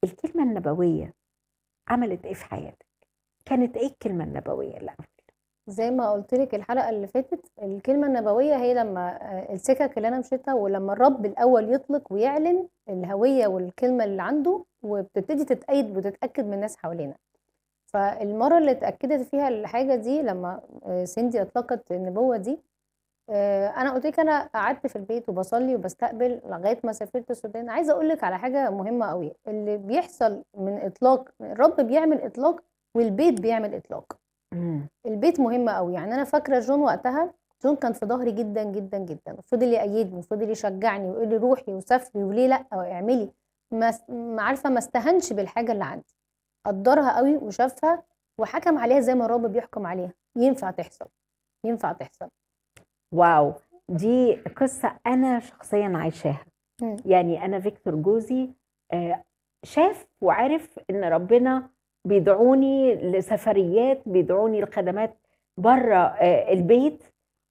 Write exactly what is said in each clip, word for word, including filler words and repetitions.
الكلمة النبوية عملت إيه في حياتك؟ كانت إيه الكلمة النبوية الأول؟ زي ما قُلت لِك الحلقة اللي فاتت، الكلمة النبوية هي لمّا آآ السِكَك اللي أنا مشيتها ولمّا الرب الأول يطلق ويعلن الهوية والكلمة اللي عنده، وبتبتدي تتأيد وتتأكد من الناس حوالينا. فالمَرّة اللي اتأكدت فيها الحاجة دي لمّا آآ سيندي أطلقت النبوة دي، آآ أنا قُلت لِك أنا قعدت في البيت وباصلّي وباستقبل لغاية ما سافرت السودان. عايزة أقول لِك على حاجة مهمة أوي، اللي بيحصل من إطلاق الرب بيعمل إطلاق والبيت بيعمل إطلاق. إمم. البيت مهم أوي، يعني أنا فاكرة جون وقتها، جون كان في ضهري جدًا، جدًا، جدًا، وفضل يأيّدني وفضل يشجعني ويقول لي روحي وسافري وليه لأ واعملي، ما اس ما عارفة ما استهانش بالحاجة اللي عندي، قدّرها أوي وشافها وحكم عليها زي ما الرب بيحكم عليها، ينفع تحصل، ينفع تحصل. واو! دي قصة أنا شخصيًا عايشاها. إمم. يعني أنا فيكتور جوزي آآ شاف وعرف إن ربنا بيدعوني لسفريات، بيدعوني لخدمات برّه آآ البيت،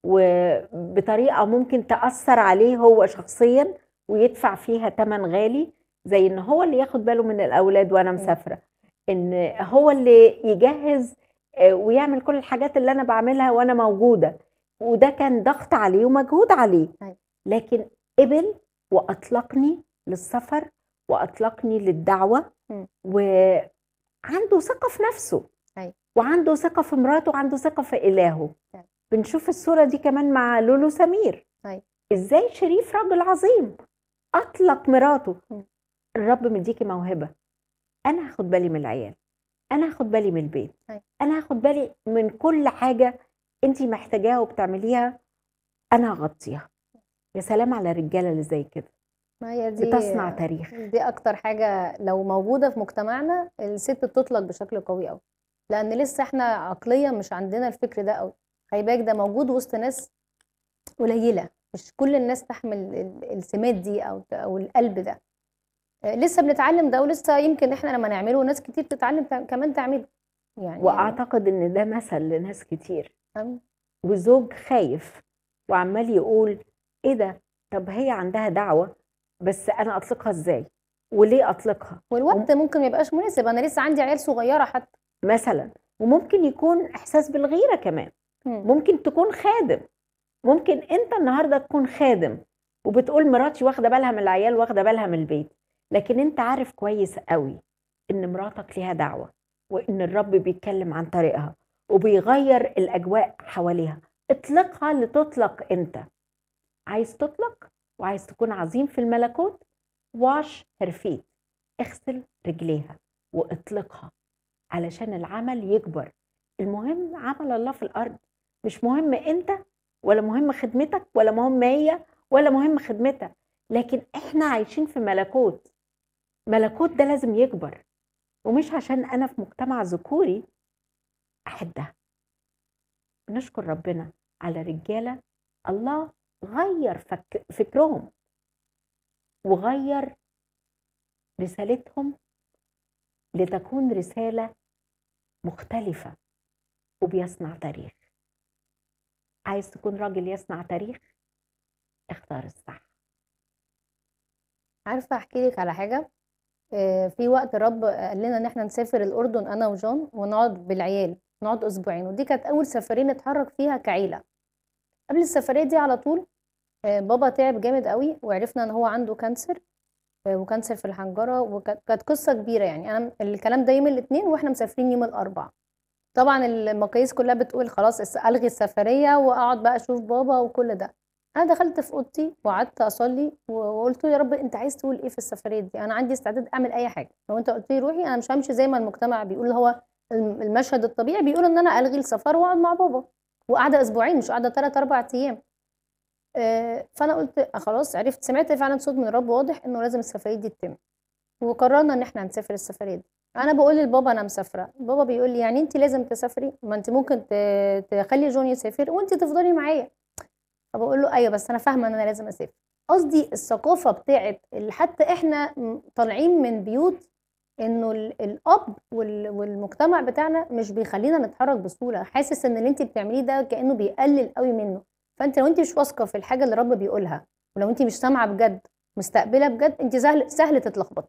وبطريقة ممكن تأثّر عليه هو شخصيًا ويدفع فيها تَمَن غالي، زي إن هو اللي ياخد باله من الأولاد وأنا إمم. مسافرة، إن هو اللي يجهّز آآ ويعمل كل الحاجات اللي أنا باعملها وأنا موجودة، وده كان ضغط عليه ومجهود عليه، أيوه. لكن قبل وأطلقني للسفر وأطلقني للدعوة، إمم. وعنده ثقة في نفسه، أيوه. وعنده ثقة في مراته، وعنده ثقة في إلهه. فعلًا. بنشوف الصورة دي كمان مع لولو سمير، أيوه. إزاي شريف راجل عظيم أطلق مراته. إمم. الرب مديكِ موهبة، أنا هاخد بالي من العيال، أنا هاخد بالي من البيت، أيوه. أنا هاخد بالي من كل حاجة أنتِ محتاجاها وبتعمليها، أنا هاغطيها. يا سلام على الرجالة اللي زي كده، ما هي دي بتصنع تاريخ. دي أكتر حاجة لو موجودة في مجتمعنا الست بتُطلق بشكل قوي أوي، لأن لسه إحنا عقليًا مش عندنا الفكر ده أوي، خلي بالِك ده موجود وسط ناس قليلة، مش كل الناس تحمل ال السمات دي أو ت أو القلب ده. آآ لسه بنتعلم ده ولسه يمكن إحنا لمّا نعمله ناس كتير تتعلم ت كمان تعمله، يعني وأعتقد إن ده مثل لناس كتير، آمم. وزوج خايف وعمّال يقول إيه ده؟ طب هي عندها دعوة، بس أنا أطلقها إزاي؟ وليه أطلقها؟ وم والوقت ممكن ما يبقاش مناسب، أنا لسه عندي عيال صغيرة حتى. مثلًا، وممكن يكون إحساس بالغيرة كمان، إمم. ممكن تكون خادم، ممكن أنت النهارده تكون خادم، وبتقول مراتي واخدة بالها من العيال، واخدة بالها من البيت، لكن أنت عارف كويس أوي إن مراتك ليها دعوة، وإن الرب بيتكلم عن طريقها، وبيغيّر الأجواء حواليها، اطلقها لتُطلق أنت. عايز تُطلق وعايز تكون عظيم في الملكوت wash her feet، اغسل رجليها واطلقها علشان العمل يكبر. المهم عمل الله في الأرض، مش مهم أنت ولا مهم خدمتك ولا مهم هي ولا مهم خدمتها، لكن إحنا عايشين في ملكوت، ملكوت ده لازم يكبر، ومش عشان أنا في مجتمع ذكوري أحدها. نشكر ربنا على رجالة الله غيّر فك فكرهم، وغيّر رسالتهم لتكون رسالة مختلفة، وبيصنع تاريخ. عايز تكون راجل يصنع تاريخ؟ اختار الصح. عارفة أحكي لِك على حاجة؟ آآ في وقت الرب قال لنا إن إحنا نسافر الأردن أنا وجون ونقعد بالعيال، نقعد أسبوعين، ودي كانت أول سفرية نتحرك فيها كعيلة. قبل السفرية دي على طول آآ بابا تعب جامد أوي، وعرفنا إن هو عنده كانسر آآ وكانسر في الحنجرة، وكانت كانت قصة كبيرة يعني. أنا الكلام ده يوم الإتنين وإحنا مسافرين يوم الأربع. طبعًا المقاييس كلها بتقول خلاص الس ألغي السفرية وأقعد بقى أشوف بابا وكل ده. أنا دخلت في أوضتي وقعدت أصلّي و وقُلت له: "يا رب أنت عايز تقول إيه في السفرية دي؟ أنا عندي استعداد أعمل أي حاجة، لو أنت قُلت لي روحي أنا مش هامشي زي ما المجتمع بيقول اللي هو الم المشهد الطبيعي بيقول إن أنا ألغي السفر وأقعد مع بابا." وقاعدة أسبوعين مش قاعدة تلات، أربع أيام. آآ فأنا قُلت أ خلاص عرفت سمعت فعلًا صوت من الرب واضح إنه لازم السفرية دي تتم، وقررنا إن إحنا هنسافر السفرية دي. أنا باقول لبابا أنا مسافرة، بابا بيقول لي: "يعني أنتِ لازم تسافري؟ ما أنتِ ممكن ت تخلّي جون يسافر وأنتِ تفضلي معايا." فباقول له: "أيوه بس أنا فاهمة إن أنا لازم أسافر." قصدي الثقافة بتاعة ال حتى إحنا م طالعين من بيوت إنه ال الأب وال والمجتمع بتاعنا مش بيخلّينا نتحرك بسهولة، حاسس إن اللي أنتِ بتعمليه ده كإنه بيقلل أوي منه. فأنتِ لو أنتِ مش واثقة في الحاجة اللي الرب بيقولها، ولو أنتِ مش سامعة بجد، مستقبلة بجد، أنتِ سهل سهل تتلخبطي.